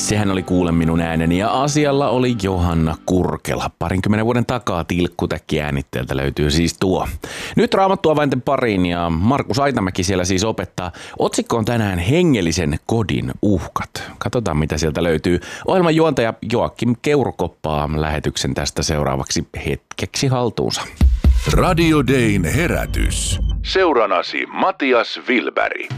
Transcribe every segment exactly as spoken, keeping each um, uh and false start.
Sehän oli Kuule minun ääneni ja asialla oli Johanna Kurkela. Parinkymmenen vuoden takaa tilkkutäkki äänitteeltä löytyy siis tuo. Nyt Raamattua vainten pariin ja Markus Aitamäki siellä siis opettaa. Otsikko on tänään Hengellisen kodin uhkat. Katsotaan mitä sieltä löytyy. Ohjelman juontaja Joakim Keuru koppaa lähetyksen tästä seuraavaksi hetkeksi haltuunsa. Radio Dayn herätys. Seuranasi Matias Wilberg.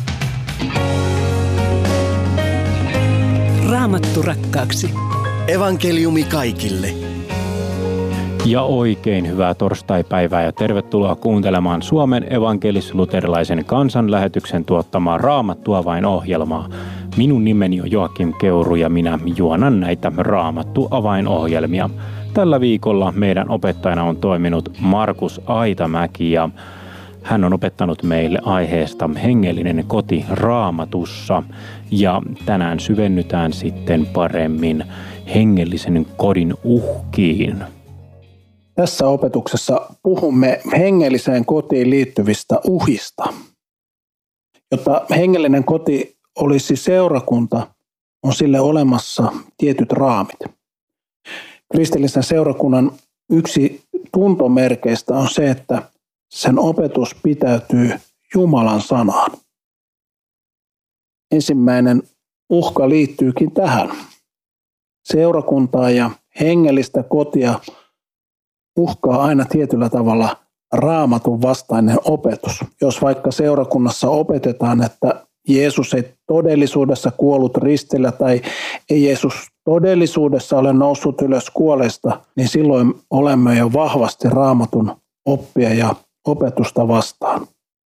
Raamattu rakkaaksi. Evankeliumi kaikille. Ja oikein hyvää torstaipäivää ja tervetuloa kuuntelemaan Suomen evankelis-luterilaisen kansanlähetyksen tuottamaa Raamattua vain -ohjelmaa. Minun nimeni on Joakim Keuru ja minä juonan näitä Raamattu avainohjelmia. Tällä viikolla meidän opettajana on toiminut Markus Aitamäki ja hän on opettanut meille aiheesta Hengellinen koti Raamatussa ja tänään syvennytään sitten paremmin hengellisen kodin uhkiin. Tässä opetuksessa puhumme hengelliseen kotiin liittyvistä uhista. Jotta hengellinen koti olisi seurakunta, on sille olemassa tietyt raamit. Kristillisen seurakunnan yksi tuntomerkeistä on se, että sen opetus pitäytyy Jumalan sanaan. Ensimmäinen uhka liittyykin tähän. Seurakuntaa ja hengellistä kotia uhkaa aina tietyllä tavalla Raamatun vastainen opetus. Jos vaikka seurakunnassa opetetaan, että Jeesus ei todellisuudessa kuollut ristillä tai ei Jeesus todellisuudessa ole noussut ylös kuolesta, niin silloin olemme jo vahvasti Raamatun oppia ja opetusta vastaan.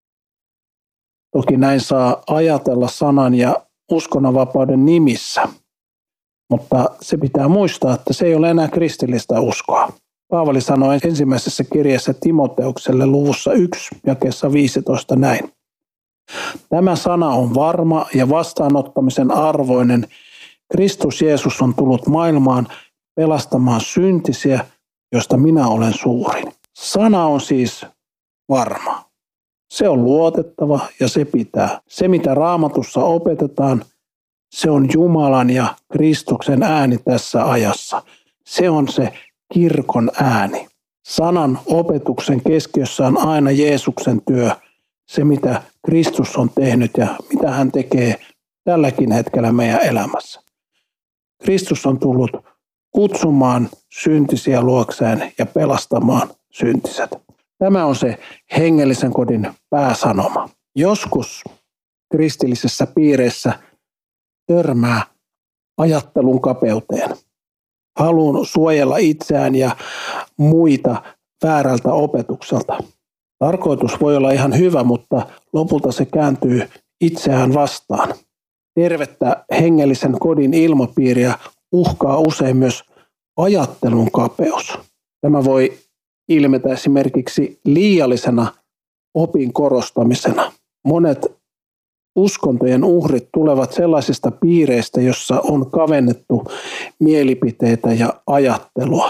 Toki näin saa ajatella sanan ja uskonnonvapauden nimissä, mutta se pitää muistaa, että se ei ole enää kristillistä uskoa. Paavali sanoi ensimmäisessä kirjassa Timoteukselle luvussa yksi jakeessa viisitoista näin. Tämä sana on varma ja vastaanottamisen arvoinen. Kristus Jeesus on tullut maailmaan pelastamaan syntisiä, josta minä olen suurin. Sana on siis varma. Se on luotettava ja se pitää. Se, mitä Raamatussa opetetaan, se on Jumalan ja Kristuksen ääni tässä ajassa. Se on se kirkon ääni. Sanan opetuksen keskiössä on aina Jeesuksen työ, se mitä Kristus on tehnyt ja mitä hän tekee tälläkin hetkellä meidän elämässä. Kristus on tullut kutsumaan syntisiä luokseen ja pelastamaan syntiset. Tämä on se hengellisen kodin pääsanoma. Joskus kristillisessä piireissä törmää ajattelun kapeuteen. Haluun suojella itseään ja muita väärältä opetukselta. Tarkoitus voi olla ihan hyvä, mutta lopulta se kääntyy itseään vastaan. Tervettä hengellisen kodin ilmapiiriä uhkaa usein myös ajattelun kapeus. Tämä voi ilmetä esimerkiksi liiallisena opin korostamisena. Monet uskontojen uhrit tulevat sellaisista piireistä, jossa on kavennettu mielipiteitä ja ajattelua.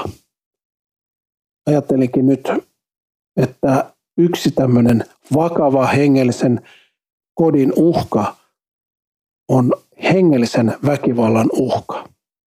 Ajattelinkin nyt, että yksi tämmöinen vakava hengellisen kodin uhka on hengellisen väkivallan uhka.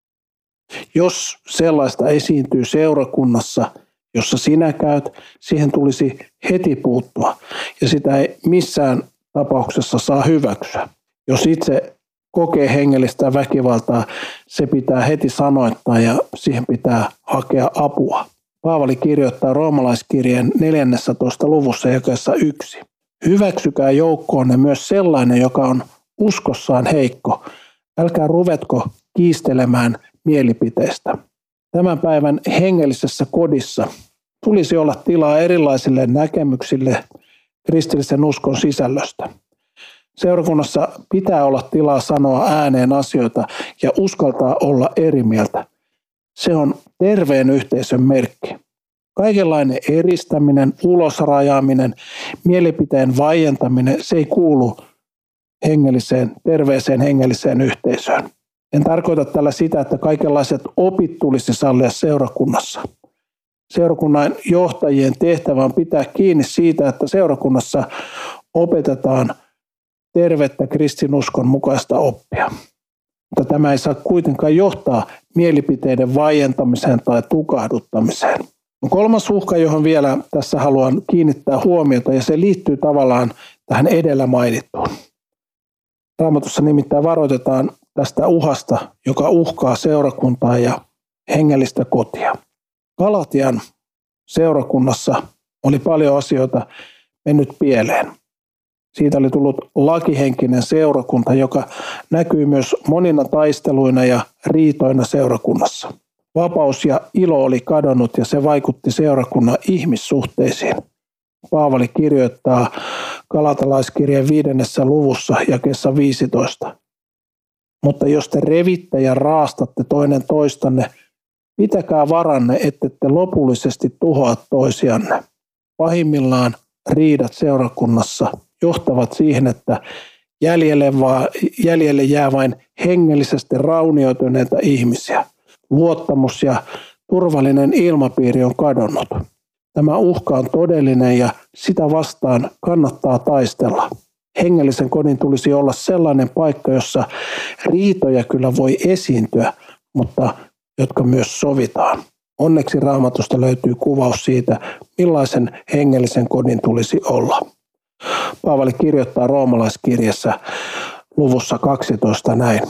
Jos sellaista esiintyy seurakunnassa, jossa sinä käyt, siihen tulisi heti puuttua ja sitä ei missään tapauksessa saa hyväksyä. Jos itse kokee hengellistä väkivaltaa, se pitää heti sanoittaa ja siihen pitää hakea apua. Paavali kirjoittaa roomalaiskirjeen neljännentoista luvussa jakeessa yksi. Hyväksykää joukkoonne myös sellainen, joka on uskossaan heikko. Älkää ruvetko kiistelemään mielipiteistä. Tämän päivän hengellisessä kodissa tulisi olla tilaa erilaisille näkemyksille kristillisen uskon sisällöstä. Seurakunnassa pitää olla tilaa sanoa ääneen asioita ja uskaltaa olla eri mieltä. Se on terveen yhteisön merkki. Kaikenlainen eristäminen, ulosrajaaminen, mielipiteen vaientaminen, se ei kuulu hengelliseen, terveeseen hengelliseen yhteisöön. En tarkoita tällä sitä, että kaikenlaiset opit tulisi sallia seurakunnassa. Seurakunnan johtajien tehtävä on pitää kiinni siitä, että seurakunnassa opetetaan tervettä kristinuskon mukaista oppia. Mutta tämä ei saa kuitenkaan johtaa mielipiteiden vaientamiseen tai tukahduttamiseen. Kolmas uhka, johon vielä tässä haluan kiinnittää huomiota, ja se liittyy tavallaan tähän edellä mainittuun. Raamatussa nimittäin varoitetaan tästä uhasta, joka uhkaa seurakuntaa ja hengellistä kotia. Galatian seurakunnassa oli paljon asioita mennyt pieleen. Siitä oli tullut lakihenkinen seurakunta, joka näkyy myös monina taisteluina ja riitoina seurakunnassa. Vapaus ja ilo oli kadonnut ja se vaikutti seurakunnan ihmissuhteisiin. Paavali kirjoittaa Galatalaiskirjeen viidennessä luvussa jakeessa viisitoista. Mutta jos te revitte ja raastatte toinen toistanne, pitäkää varanne, ettette lopullisesti tuhoa toisianne. Pahimmillaan riidat seurakunnassa johtavat siihen, että jäljelle, vaan, jäljelle jää vain hengellisesti raunioituneita ihmisiä. Luottamus ja turvallinen ilmapiiri on kadonnut. Tämä uhka on todellinen ja sitä vastaan kannattaa taistella. Hengellisen kodin tulisi olla sellainen paikka, jossa riitoja kyllä voi esiintyä, mutta jotka myös sovitaan. Onneksi Raamatusta löytyy kuvaus siitä, millaisen hengellisen kodin tulisi olla. Paavali kirjoittaa roomalaiskirjassa luvussa kaksitoista näin.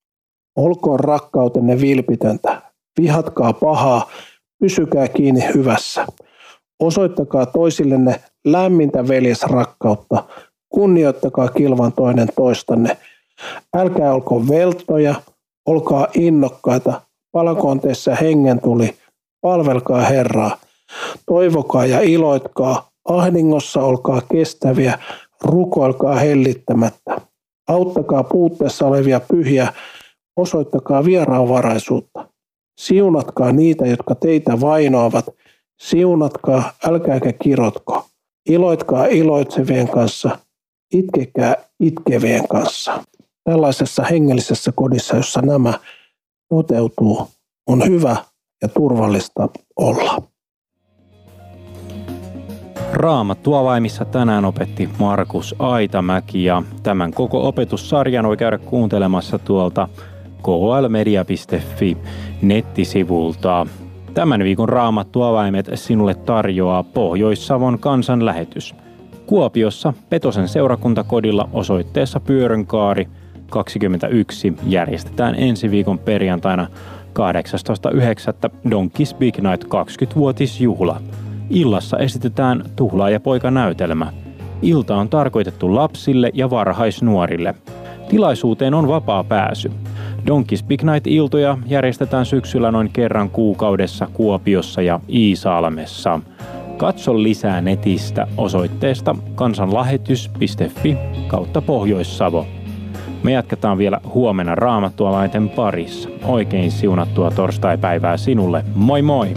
Olkoon rakkautenne vilpitöntä, vihatkaa pahaa, pysykää kiinni hyvässä. Osoittakaa toisillenne lämmintä veljesrakkautta, kunnioittakaa kilvan toinen toistanne. Älkää olko velttoja, olkaa innokkaita, palakoon teissä hengen tuli, palvelkaa Herraa. Toivokaa ja iloitkaa, ahdingossa olkaa kestäviä, rukoilkaa hellittämättä. Auttakaa puutteessa olevia pyhiä, osoittakaa vieraanvaraisuutta. Siunatkaa niitä, jotka teitä vainoavat. Siunatkaa, älkääkä kirotko. Iloitkaa iloitsevien kanssa, itkekää itkevien kanssa. Tällaisessa hengellisessä kodissa, jossa nämä toteutuu, on hyvä ja turvallista olla. Raamattuavaimissa tänään opetti Markus Aitamäki ja tämän koko opetussarjan voi käydä kuuntelemassa tuolta k l media piste f i nettisivulta. Tämän viikon Raamattuavaimet sinulle tarjoaa Pohjois-Savon kansanlähetys. Kuopiossa Petosen seurakuntakodilla osoitteessa Pyörönkaari kaksikymmentäyksi järjestetään ensi viikon perjantaina kahdeksastoista yhdeksättä Donkeys Big Night kaksikymmenvuotisjuhla. Illassa esitetään Tuhlaajapoika-näytelmä. Ilta on tarkoitettu lapsille ja varhaisnuorille. Tilaisuuteen on vapaa pääsy. Donkeys Big Night-iltoja järjestetään syksyllä noin kerran kuukaudessa Kuopiossa ja Iisalmessa. Katso lisää netistä osoitteesta kansanlähetys piste f i kautta Pohjois-Savo. Me jatketaan vielä huomenna Raamattuavainten parissa. Oikein siunattua torstaipäivää sinulle. Moi moi!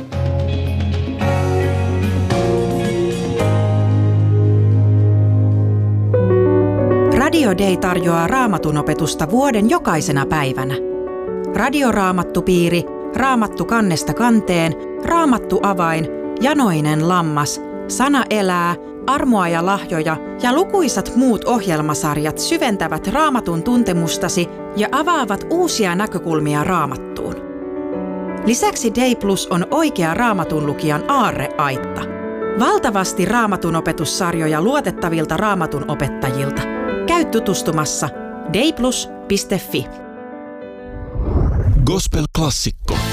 Radio Day tarjoaa Raamatun opetusta vuoden jokaisena päivänä. Radioraamattupiiri, Raamattu kannesta kanteen, Raamattu avain, Janoinen lammas, Sana elää, Armoa ja lahjoja ja lukuisat muut ohjelmasarjat syventävät Raamatun tuntemustasi ja avaavat uusia näkökulmia Raamattuun. Lisäksi Day Plus on oikea Raamatun lukijan aarreaitta. Valtavasti Raamatun opetussarjoja luotettavilta Raamatun opettajilta. Käy tutustumassa dayplus piste f i. Gospel-klassikko.